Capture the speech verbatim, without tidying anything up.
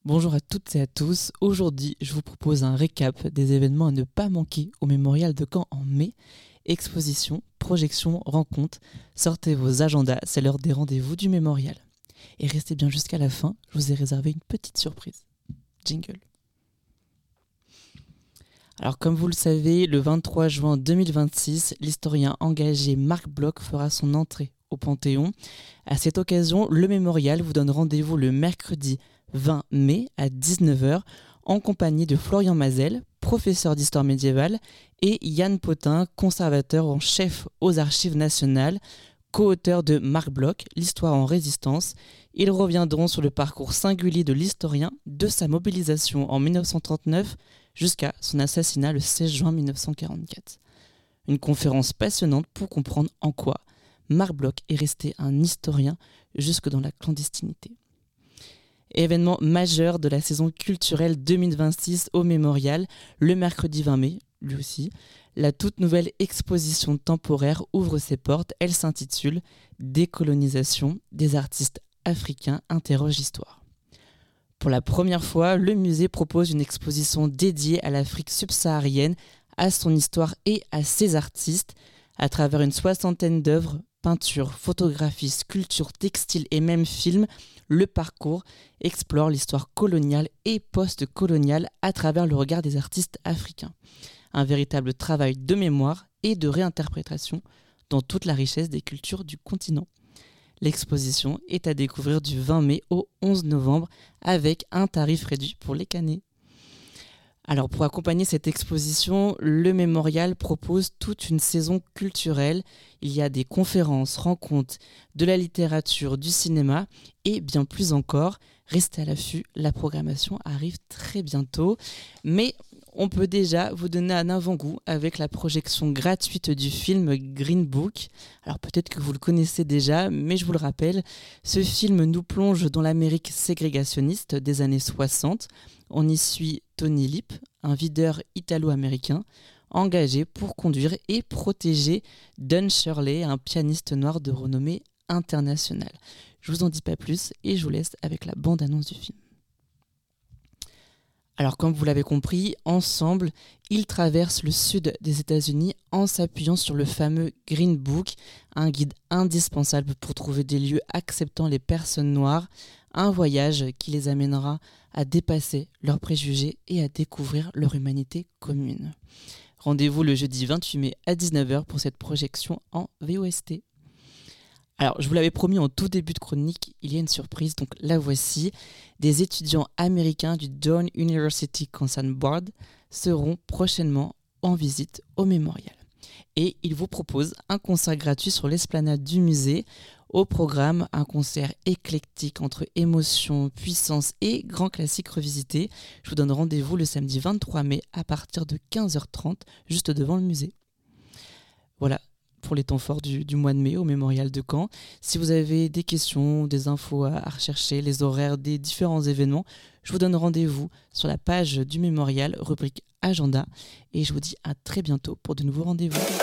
Bonjour à toutes et à tous. Aujourd'hui, je vous propose un récap des événements à ne pas manquer au Mémorial de Caen en mai. Exposition, projection, rencontres. Sortez vos agendas, c'est l'heure des rendez-vous du Mémorial. Et restez bien jusqu'à la fin, je vous ai réservé une petite surprise. Jingle. Alors comme vous le savez, le vingt-trois juin deux mille vingt-six, l'historien engagé Marc Bloch fera son entrée au Panthéon. À cette occasion, le Mémorial vous donne rendez-vous le mercredi vingt mai à dix-neuf heures en compagnie de Florian Mazel, professeur d'histoire médiévale, et Yann Potin, conservateur en chef aux Archives nationales, co-auteur de Marc Bloch, l'histoire en résistance. Ils reviendront sur le parcours singulier de l'historien, de sa mobilisation en mille neuf cent trente-neuf jusqu'à son assassinat le seize juin mille neuf cent quarante-quatre. Une conférence passionnante pour comprendre en quoi Marc Bloch est resté un historien jusque dans la clandestinité. Événement majeur de la saison culturelle deux mille vingt-six au Mémorial, le mercredi vingt mai, lui aussi, la toute nouvelle exposition temporaire ouvre ses portes. Elle s'intitule « Décolonisation des artistes africains interroge l'histoire ». Pour la première fois, le musée propose une exposition dédiée à l'Afrique subsaharienne, à son histoire et à ses artistes, à travers une soixantaine d'œuvres, peintures, photographies, sculptures, textiles et même films. Le parcours explore l'histoire coloniale et post-coloniale à travers le regard des artistes africains. Un véritable travail de mémoire et de réinterprétation dans toute la richesse des cultures du continent. L'exposition est à découvrir du vingt mai au onze novembre avec un tarif réduit pour les canets. Alors pour accompagner cette exposition, le Mémorial propose toute une saison culturelle. Il y a des conférences, rencontres, de la littérature, du cinéma et bien plus encore. Restez à l'affût, la programmation arrive très bientôt. Mais on peut déjà vous donner un avant-goût avec la projection gratuite du film Green Book. Alors peut-être que vous le connaissez déjà, mais je vous le rappelle, ce film nous plonge dans l'Amérique ségrégationniste des années soixante. On y suit Tony Lip, un videur italo-américain, engagé pour conduire et protéger Don Shirley, un pianiste noir de renommée internationale. Je vous en dis pas plus et je vous laisse avec la bande-annonce du film. Alors comme vous l'avez compris, ensemble, ils traversent le sud des États-Unis en s'appuyant sur le fameux Green Book, un guide indispensable pour trouver des lieux acceptant les personnes noires, un voyage qui les amènera à dépasser leurs préjugés et à découvrir leur humanité commune. Rendez-vous le jeudi vingt-huit mai à dix-neuf heures pour cette projection en V O S T. Alors, je vous l'avais promis en tout début de chronique, il y a une surprise, donc la voici. Des étudiants américains du Doane University Concern Board seront prochainement en visite au Mémorial. Et ils vous proposent un concert gratuit sur l'esplanade du musée. Au programme, un concert éclectique entre émotion, puissance et grands classiques revisités. Je vous donne rendez-vous le samedi vingt-trois mai à partir de quinze heures trente, juste devant le musée. Voilà pour les temps forts du, du mois de mai au Mémorial de Caen. Si vous avez des questions, des infos à, à rechercher, les horaires des différents événements, je vous donne rendez-vous sur la page du Mémorial, rubrique Agenda. Et je vous dis à très bientôt pour de nouveaux rendez-vous.